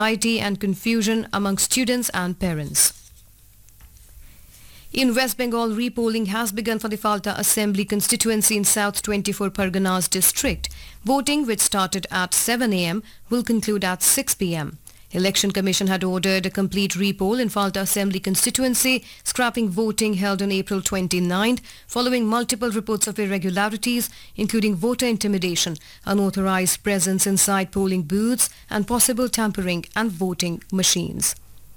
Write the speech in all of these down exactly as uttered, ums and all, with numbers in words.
anxiety and confusion among students and parents. In West Bengal, repolling has begun for the Falta Assembly constituency in South twenty-four Parganas district. Voting, which started at seven a m, will conclude at six p m. Election Commission had ordered a complete repoll in Falta Assembly constituency, scrapping voting held on April twenty-ninth, following multiple reports of irregularities, including voter intimidation, unauthorized presence inside polling booths, and possible tampering and voting machines.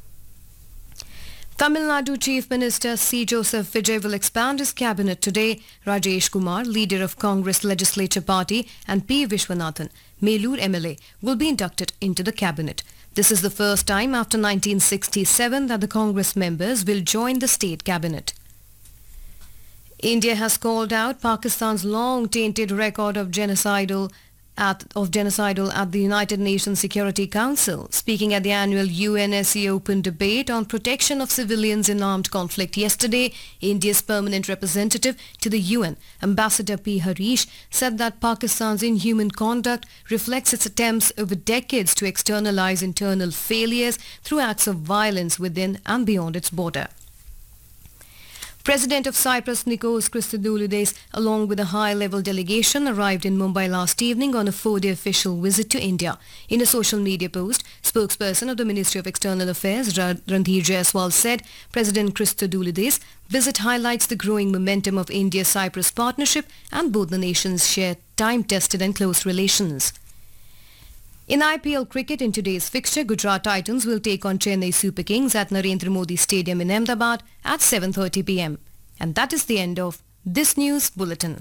Tamil Nadu Chief Minister C. Joseph Vijay will expand his cabinet today. Rajesh Kumar, leader of Congress Legislature Party, and P. Vishwanathan, Melur M L A, will be inducted into the cabinet. This is the first time after nineteen sixty-seven that the Congress members will join the state cabinet. India has called out Pakistan's long-tainted record of genocidal At, of genocidal at the United Nations Security Council. Speaking at the annual U N S C Open debate on protection of civilians in armed conflict yesterday, India's permanent representative to the U N, Ambassador P. Harish, said that Pakistan's inhuman conduct reflects its attempts over decades to externalize internal failures through acts of violence within and beyond its border. President of Cyprus Nikos Christodoulides, along with a high-level delegation, arrived in Mumbai last evening on a four-day official visit to India. In a social media post, spokesperson of the Ministry of External Affairs, Randhir Jaiswal, said President Christodoulides' visit highlights the growing momentum of India-Cyprus partnership and both the nations share time-tested and close relations. In I P L cricket, in today's fixture, Gujarat Titans will take on Chennai Super Kings at Narendra Modi Stadium in Ahmedabad at seven thirty p m. And that is the end of this news bulletin.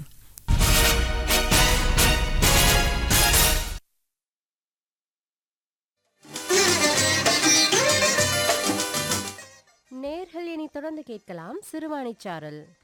நேயர்கள் இனி தொடர்ந்து கேட்கலாம் சிறுவாணிச்சாரல்.